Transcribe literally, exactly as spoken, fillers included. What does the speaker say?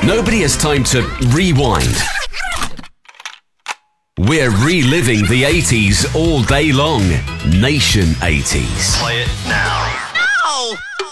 Nobody has time to rewind. We're reliving the eighties all day long. Nation eighties. Play it now. No!